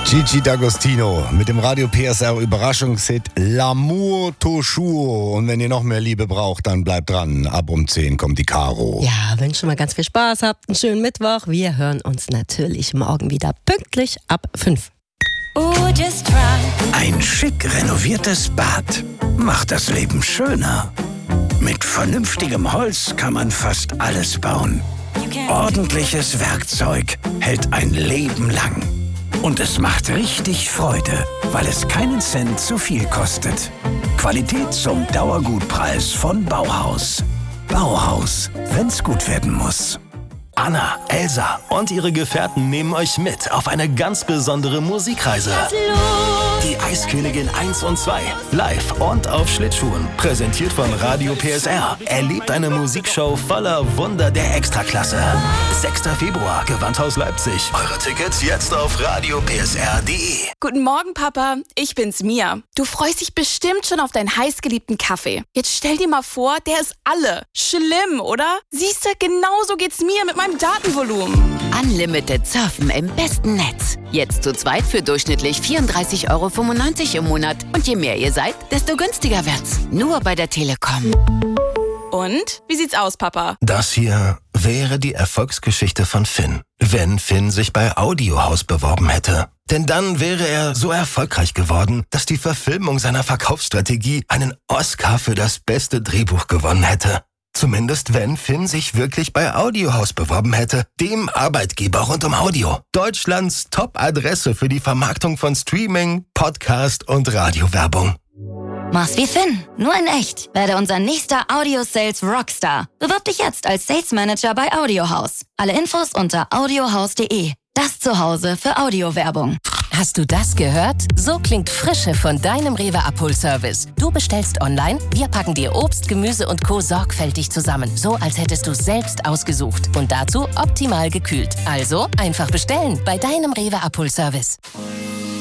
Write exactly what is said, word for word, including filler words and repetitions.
Gigi D'Agostino mit dem Radio P S R Überraschungshit L'amour toujours. Und wenn ihr noch mehr Liebe braucht, dann bleibt dran. Ab um zehn kommt die Caro. Ja, wünschen wir ganz viel Spaß, habt einen schönen Mittwoch. Wir hören uns natürlich morgen wieder pünktlich ab fünf. Ein schick renoviertes Bad macht das Leben schöner. Mit vernünftigem Holz kann man fast alles bauen. Ordentliches Werkzeug hält ein Leben lang. Und es macht richtig Freude, weil es keinen Cent zu viel kostet. Qualität zum Dauergutpreis von Bauhaus. Bauhaus, wenn's gut werden muss. Anna, Elsa und ihre Gefährten nehmen euch mit auf eine ganz besondere Musikreise. Die Eiskönigin eins und zwei, live und auf Schlittschuhen. Präsentiert von Radio P S R. Erlebt eine Musikshow voller Wunder der Extraklasse. sechster Februar, Gewandhaus Leipzig. Eure Tickets jetzt auf radio p s r punkt d e. Guten Morgen, Papa. Ich bin's, Mia. Du freust dich bestimmt schon auf deinen heißgeliebten Kaffee. Jetzt stell dir mal vor, der ist alle. Schlimm, oder? Siehst du, genauso geht's mir mit meinem Datenvolumen. Unlimited Surfen im besten Netz. Jetzt zu zweit für durchschnittlich vierunddreißig Euro fünfundneunzig im Monat. Und je mehr ihr seid, desto günstiger wird's. Nur bei der Telekom. Und? Wie sieht's aus, Papa? Das hier wäre die Erfolgsgeschichte von Finn, wenn Finn sich bei Audiohaus beworben hätte. Denn dann wäre er so erfolgreich geworden, dass die Verfilmung seiner Verkaufsstrategie einen Oscar für das beste Drehbuch gewonnen hätte. Zumindest wenn Finn sich wirklich bei Audiohaus beworben hätte, dem Arbeitgeber rund um Audio. Deutschlands Top-Adresse für die Vermarktung von Streaming, Podcast und Radiowerbung. Mach's wie Finn, nur in echt. Werde unser nächster Audio-Sales Rockstar. Bewirb dich jetzt als Sales Manager bei Audiohaus. Alle Infos unter audiohaus punkt de. Das Zuhause für Audiowerbung. Hast du das gehört? So klingt Frische von deinem Rewe Abholservice. Du bestellst online, wir packen dir Obst, Gemüse und Co. sorgfältig zusammen. So, als hättest du es selbst ausgesucht. Und dazu optimal gekühlt. Also einfach bestellen bei deinem Rewe Abholservice.